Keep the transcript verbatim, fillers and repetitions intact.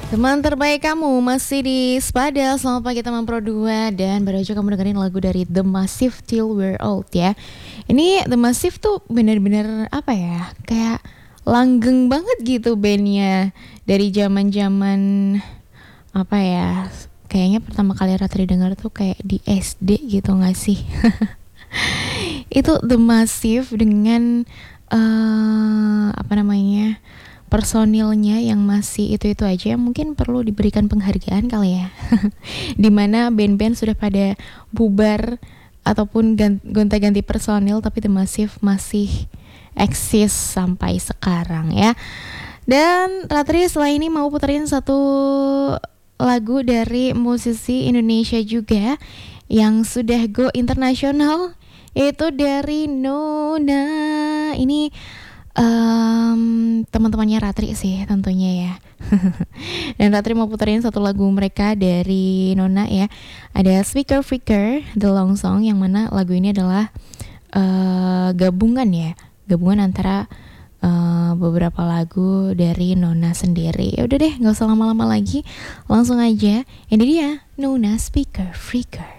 Teman terbaik kamu masih di Spada. Selamat pagi teman Pro dua. Dan baru aja kamu dengerin lagu dari The Massive Till We're Old ya. Ini The Massive tuh bener-bener apa ya, kayak langgeng banget gitu bandnya. Dari zaman-zaman apa ya, kayaknya pertama kali Ratri denger tuh kayak di S D gitu gak sih? Itu The Massive dengan uh, apa namanya, personilnya yang masih itu-itu aja, mungkin perlu diberikan penghargaan kali ya. Dimana band-band sudah pada bubar ataupun gonta-ganti personil, tapi The Massive masih eksis sampai sekarang ya. Dan Ratri setelah ini mau puterin satu lagu dari musisi Indonesia juga yang sudah go internasional, yaitu dari Nona. Ini um, teman-temannya Ratri sih tentunya ya. Dan Ratri mau puterin satu lagu mereka dari Nona ya. Ada Speaker Freaker, The Long Song, yang mana lagu ini adalah uh, gabungan ya, gabungan antara uh, beberapa lagu dari Nona sendiri. Ya udah deh, nggak usah lama-lama lagi, langsung aja. Ini dia Nona Speaker Freaker.